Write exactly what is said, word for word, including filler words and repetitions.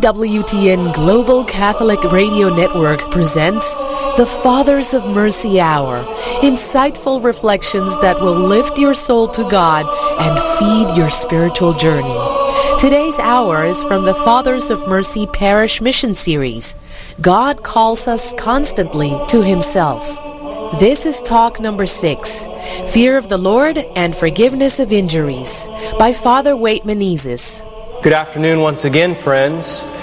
W T N Global Catholic Radio Network presents the Fathers of Mercy Hour, insightful reflections that will lift your soul to God and feed your spiritual journey. Today's hour is from the Fathers of Mercy Parish Mission Series, God Calls Us Constantly to Himself. This is talk number six, Fear of the Lord and Forgiveness of Injuries, by Father Waite Menezes. Good afternoon once again, friends.